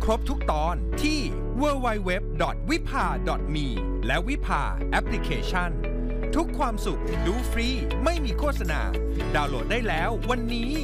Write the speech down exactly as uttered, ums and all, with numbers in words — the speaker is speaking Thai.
ครบทุกตอนที่ ดับเบิลยู ดับเบิลยู ดับเบิลยู ดอท วิภา ดอท มี และวิภาแอปพลิเคชันทุกความสุขดูฟรีไม่มีโฆษณาดาวน์โหลดได้แล้ววันนี้